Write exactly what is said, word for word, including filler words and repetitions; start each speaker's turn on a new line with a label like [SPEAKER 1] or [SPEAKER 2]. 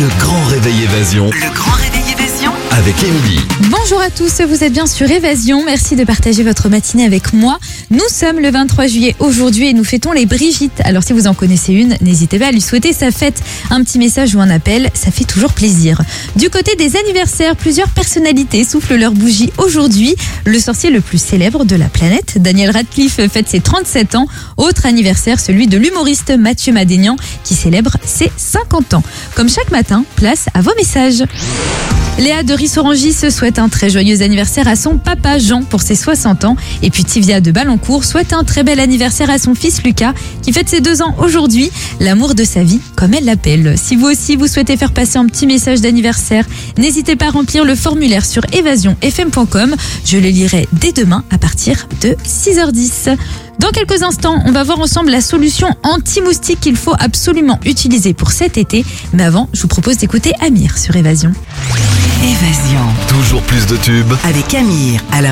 [SPEAKER 1] Le grand réveil évasion
[SPEAKER 2] Le grand réveil évasion
[SPEAKER 1] avec Émilie.
[SPEAKER 3] Bonjour à tous, vous êtes bien sur Évasion. Merci de partager votre matinée avec moi. Nous sommes le vingt-trois juillet aujourd'hui et nous fêtons les Brigitte. Alors si vous en connaissez une, n'hésitez pas à lui souhaiter sa fête. Un petit message ou un appel, ça fait toujours plaisir. Du côté des anniversaires, plusieurs personnalités soufflent leur bougie aujourd'hui. Le sorcier le plus célèbre de la planète, Daniel Radcliffe, fête ses trente-sept ans. Autre anniversaire, celui de l'humoriste Mathieu Madénian qui célèbre ses cinquante ans. Comme chaque matin, place à vos messages. Léa de Rissorangis se souhaite un très joyeux anniversaire à son papa Jean pour ses soixante ans. Et puis Tivia de Balancourt souhaite un très bel anniversaire à son fils Lucas qui fête ses deux ans aujourd'hui. L'amour de sa vie, comme elle l'appelle. Si vous aussi vous souhaitez faire passer un petit message d'anniversaire, n'hésitez pas à remplir le formulaire sur évasion f m point com. Je le lirai dès demain à partir de six heures dix. Dans quelques instants, on va voir ensemble la solution anti-moustique qu'il faut absolument utiliser pour cet été. Mais avant, je vous propose d'écouter Amir sur Évasion.
[SPEAKER 2] Évasion
[SPEAKER 1] Toujours plus de tubes.
[SPEAKER 2] avec Amir, Alain